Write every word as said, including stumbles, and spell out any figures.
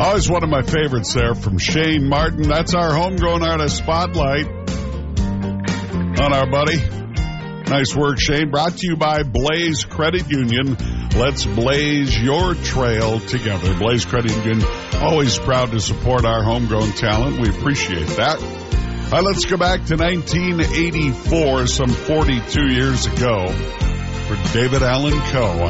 Always one of my favorites there from Shane Martin. That's our homegrown artist spotlight on our buddy. Nice work, Shane. Brought to you by Blaze Credit Union. Let's blaze your trail together. Blaze Credit Union, always proud to support our homegrown talent. We appreciate that. All right, let's go back to nineteen eighty-four, some forty-two years ago, for David Allan Coe.